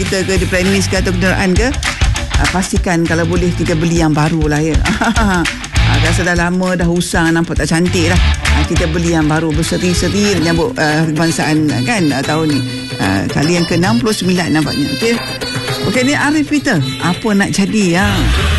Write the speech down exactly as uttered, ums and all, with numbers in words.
kita ke, di premis ke atau kenderaan ke, uh, pastikan kalau boleh kita beli yang baru lah ya. Uh, rasa dah lama dah usang, nampak tak cantik lah, uh, kita beli yang baru berseri-seri menyambut uh, kebangsaan kan uh, tahun ni, uh, kali yang ke enam puluh sembilan nampaknya. Okey, okey, ni Arif Peter, apa nak jadi ya?